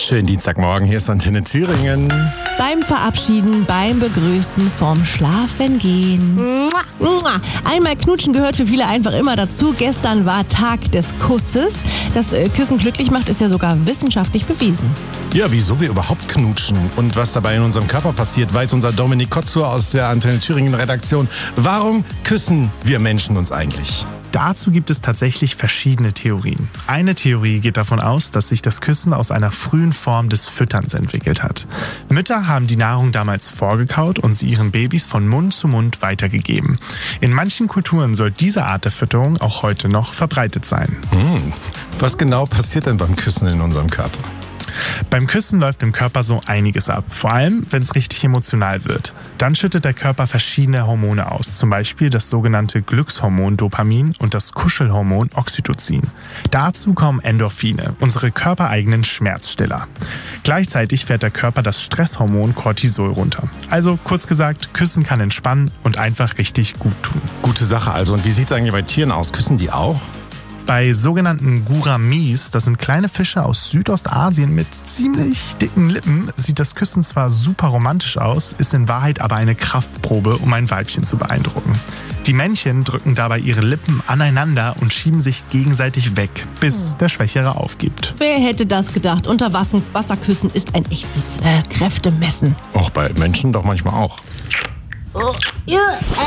Schönen Dienstagmorgen, hier ist Antenne Thüringen. Beim Verabschieden, beim Begrüßen, vorm Schlafengehen. Einmal knutschen gehört für viele einfach immer dazu. Gestern war Tag des Kusses. Dass Küssen glücklich macht, ist ja sogar wissenschaftlich bewiesen. Ja, wieso wir überhaupt knutschen und was dabei in unserem Körper passiert, weiß unser Dominik Kotzur aus der Antenne Thüringen Redaktion. Warum küssen wir Menschen uns eigentlich? Dazu gibt es tatsächlich verschiedene Theorien. Eine Theorie geht davon aus, dass sich das Küssen aus einer frühen Form des Fütterns entwickelt hat. Mütter haben die Nahrung damals vorgekaut und sie ihren Babys von Mund zu Mund weitergegeben. In manchen Kulturen soll diese Art der Fütterung auch heute noch verbreitet sein. Was genau passiert denn beim Küssen in unserem Körper? Beim Küssen läuft im Körper so einiges ab, vor allem wenn es richtig emotional wird. Dann schüttet der Körper verschiedene Hormone aus, zum Beispiel das sogenannte Glückshormon Dopamin und das Kuschelhormon Oxytocin. Dazu kommen Endorphine, unsere körpereigenen Schmerzstiller. Gleichzeitig fährt der Körper das Stresshormon Cortisol runter. Also kurz gesagt, Küssen kann entspannen und einfach richtig gut tun. Gute Sache also. Und wie sieht es eigentlich bei Tieren aus? Küssen die auch? Bei sogenannten Gouramis, das sind kleine Fische aus Südostasien mit ziemlich dicken Lippen, sieht das Küssen zwar super romantisch aus, ist in Wahrheit aber eine Kraftprobe, um ein Weibchen zu beeindrucken. Die Männchen drücken dabei ihre Lippen aneinander und schieben sich gegenseitig weg, bis der Schwächere aufgibt. Wer hätte das gedacht? Wasserküssen ist ein echtes Kräftemessen. Auch bei Menschen doch manchmal auch.